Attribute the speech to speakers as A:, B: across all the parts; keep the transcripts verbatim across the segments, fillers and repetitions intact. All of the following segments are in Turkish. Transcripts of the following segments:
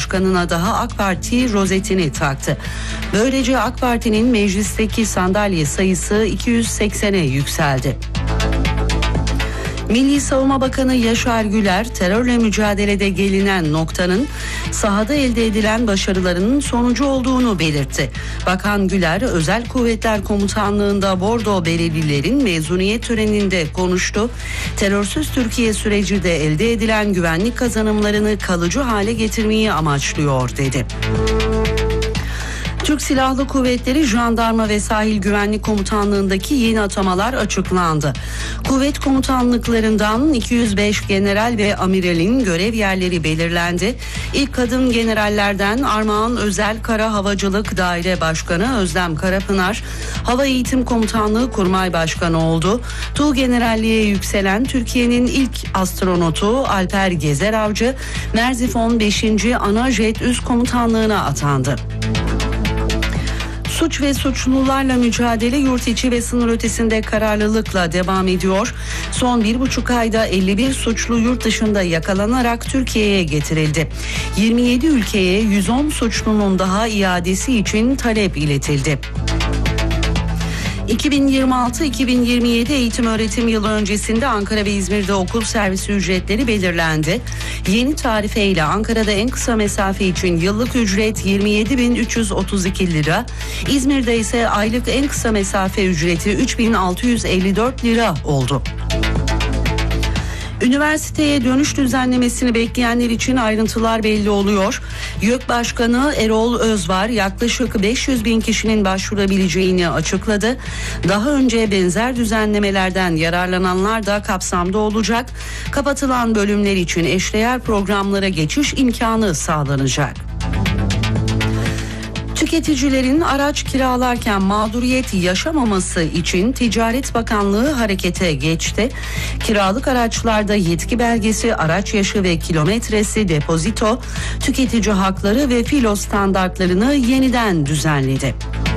A: başkanına daha AK Parti rozetini taktı. Böylece AK Parti'nin meclisteki sandalye sayısı iki yüz seksene yükseldi. Milli Savunma Bakanı Yaşar Güler, terörle mücadelede gelinen noktanın sahada elde edilen başarılarının sonucu olduğunu belirtti. Bakan Güler, Özel Kuvvetler Komutanlığı'nda Bordo Berelilerin mezuniyet töreninde konuştu. Terörsüz Türkiye süreci de elde edilen güvenlik kazanımlarını kalıcı hale getirmeyi amaçlıyor, dedi. Türk Silahlı Kuvvetleri, Jandarma ve Sahil Güvenlik Komutanlığı'ndaki yeni atamalar açıklandı. Kuvvet komutanlıklarından iki yüz beş general ve amiralin görev yerleri belirlendi. İlk kadın generallerden Armağan Özel Kara Havacılık Daire Başkanı Özlem Karapınar, Hava Eğitim Komutanlığı Kurmay Başkanı oldu. Tuğ Generalliğe yükselen Türkiye'nin ilk astronotu Alper Gezer Avcı, Merzifon beşinci Ana Jet Üst Komutanlığı'na atandı. Suç ve suçlularla mücadele yurt içi ve sınır ötesinde kararlılıkla devam ediyor. Son bir buçuk ayda elli bir suçlu yurt dışında yakalanarak Türkiye'ye getirildi. yirmi yedi ülkeye yüz on suçlunun daha iadesi için talep iletildi. iki bin yirmi altı iki bin yirmi yedi eğitim öğretim yılı öncesinde Ankara ve İzmir'de okul servisi ücretleri belirlendi. Yeni tarifeyle Ankara'da en kısa mesafe için yıllık ücret yirmi yedi bin üç yüz otuz iki lira, İzmir'de ise aylık en kısa mesafe ücreti üç bin altı yüz elli dört lira oldu. Üniversiteye dönüş düzenlemesini bekleyenler için ayrıntılar belli oluyor. YÖK Başkanı Erol Özvar yaklaşık beş yüz bin kişinin başvurabileceğini açıkladı. Daha önce benzer düzenlemelerden yararlananlar da kapsamda olacak. Kapatılan bölümler için eşdeğer programlara geçiş imkanı sağlanacak. Tüketicilerin araç kiralarken mağduriyet yaşamaması için Ticaret Bakanlığı harekete geçti. Kiralık araçlarda yetki belgesi, araç yaşı ve kilometresi, depozito, tüketici hakları ve filo standartlarını yeniden düzenledi.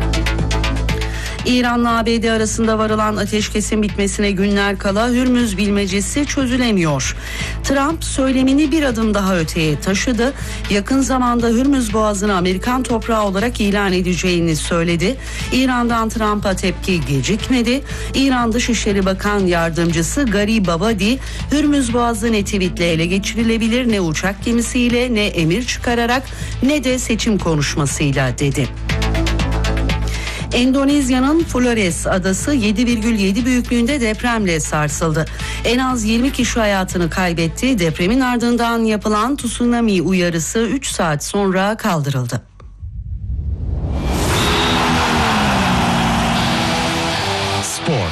A: İran'la A B D arasında varılan ateşkesin bitmesine günler kala Hürmüz bilmecesi çözülemiyor. Trump söylemini bir adım daha öteye taşıdı. Yakın zamanda Hürmüz Boğazı'nı Amerikan toprağı olarak ilan edeceğini söyledi. İran'dan Trump'a tepki gecikmedi. İran Dışişleri Bakan Yardımcısı Garibabadi, Hürmüz Boğazı ne tweetle ele geçirilebilir, ne uçak gemisiyle, ne emir çıkararak, ne de seçim konuşmasıyla, dedi. Endonezya'nın Flores adası yedi virgül yedi büyüklüğünde depremle sarsıldı. En az yirmi kişi hayatını kaybetti. Depremin ardından yapılan tsunami uyarısı üç saat sonra kaldırıldı.
B: Spor.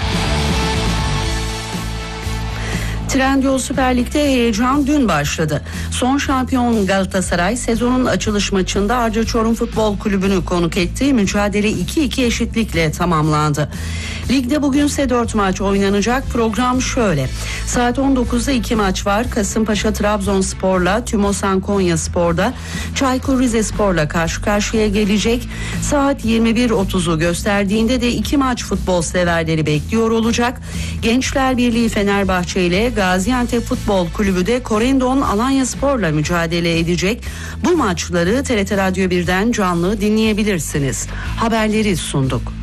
A: Trendyol Süper Lig'de heyecan dün başladı. Son şampiyon Galatasaray sezonun açılış maçında Arca Çorum Futbol Kulübü'nü konuk etti. Mücadele iki iki eşitlikle tamamlandı. Ligde bugünse dört maç oynanacak. Program şöyle. Saat on dokuzda iki maç var. Kasımpaşa Trabzonspor'la, Tümosan Konyaspor'da, Çaykur Rizespor'la karşı karşıya gelecek. Saat yirmi bir otuzu gösterdiğinde de iki maç futbol severleri bekliyor olacak. Gençler Birliği Fenerbahçe ile Gaziantep Futbol Kulübü de Korendon Alanyaspor'la mücadele edecek. Bu maçları T R T Radyo birden canlı dinleyebilirsiniz. Haberleri sunduk.